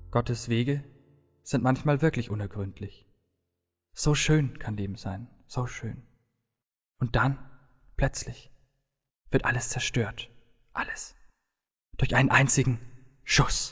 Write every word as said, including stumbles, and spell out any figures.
Gottes Wege sind manchmal wirklich unergründlich. So schön kann Leben sein, so schön. Und dann, plötzlich, wird alles zerstört. Alles. Durch einen einzigen Schuss.